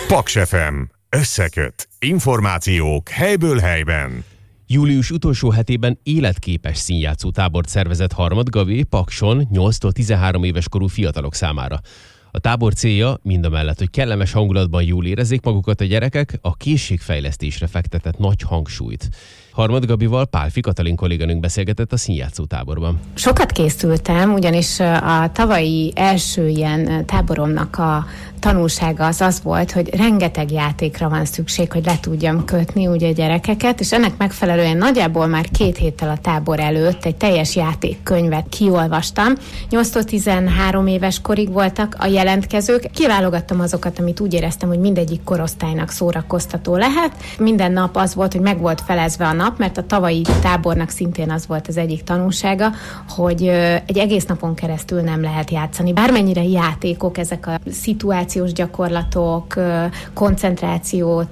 Paks FM. Összeköt. Információk helyből helyben. Július utolsó hetében életképes színjátszó tábort szervezett Harmad Gabi Pakson 8-tól 13 éves korú fiatalok számára. A tábor célja mindamellett, hogy kellemes hangulatban jól érezzék magukat a gyerekek, a készségfejlesztésre fektetett nagy hangsúlyt. Harmad Gabival Pálfi Katalin kolléganőnk beszélgetett a színjátszó táborban. Sokat készültem, ugyanis a tavalyi első ilyen táboromnak a tanulsága az volt, hogy rengeteg játékra van szükség, hogy le tudjam kötni ugye a gyerekeket, és ennek megfelelően nagyjából már 2 héttel a tábor előtt egy teljes játékkönyvet kiolvastam. 8-tól 13 éves korig voltak a jelentkezők. Kiválogattam azokat, amit úgy éreztem, hogy mindegyik korosztálynak szórakoztató lehet. Minden nap az volt, hogy meg volt felezve a nap, mert a tavalyi tábornak szintén az volt az egyik tanulsága, hogy egy egész napon keresztül nem lehet játszani. Bármennyire játékok, ezek a szituációs gyakorlatok, koncentrációt